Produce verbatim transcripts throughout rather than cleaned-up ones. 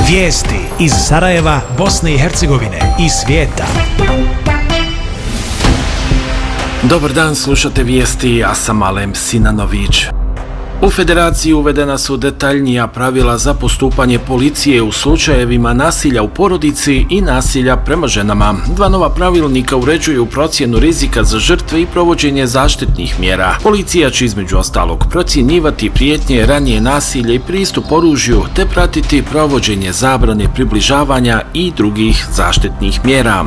Vijesti iz Sarajeva, Bosne i Hercegovine i svijeta. Dobar dan, slušate vijesti, ja sam Alem Sinanović. U Federaciji uvedena su detaljnija pravila za postupanje policije u slučajevima nasilja u porodici i nasilja prema ženama. Dva nova pravilnika uređuju procjenu rizika za žrtve i provođenje zaštitnih mjera. Policija će između ostalog procjenjivati prijetnje, ranije nasilje i pristup oružju, te pratiti provođenje zabrane približavanja i drugih zaštitnih mjera.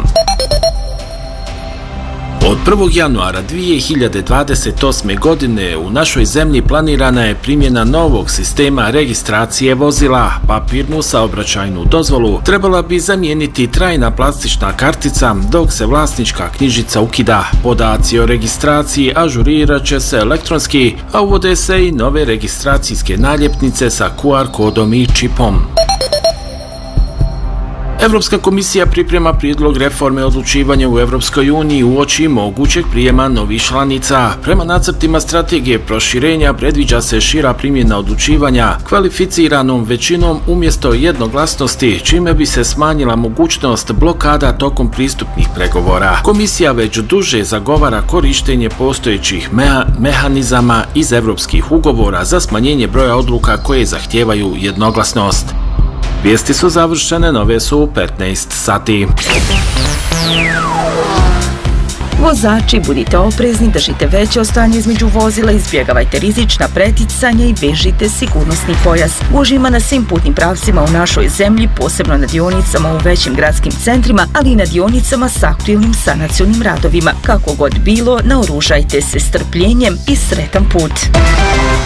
Od prvog januara dvije hiljade dvadeset osme. godine u našoj zemlji planirana je primjena novog sistema registracije vozila. Papirnu saobraćajnu dozvolu trebala bi zamijeniti trajna plastična kartica, dok se vlasnička knjižica ukida. Podaci o registraciji ažurirat će se elektronski, a uvode se i nove registracijske naljepnice sa Q R kodom i čipom. Evropska komisija priprema prijedlog reforme odlučivanja u Evropskoj uniji uoči mogućeg prijema novih članica. Prema nacrtima strategije proširenja predviđa se šira primjena odlučivanja kvalificiranom većinom umjesto jednoglasnosti, čime bi se smanjila mogućnost blokada tokom pristupnih pregovora. Komisija već duže zagovara korištenje postojećih meha- mehanizama iz evropskih ugovora za smanjenje broja odluka koje zahtijevaju jednoglasnost. Vijesti su završene, nove su u petnaest sati. Vozači, budite oprezni, držite veće ostojanje između vozila, izbjegavajte rizična preticanja i vežite sigurnosni pojas. Gužima na svim putnim pravcima u našoj zemlji, posebno na dionicama u većim gradskim centrima, ali i na dionicama s aktualnim sanacionim radovima. Kako god bilo, naoružajte se strpljenjem i sretan put.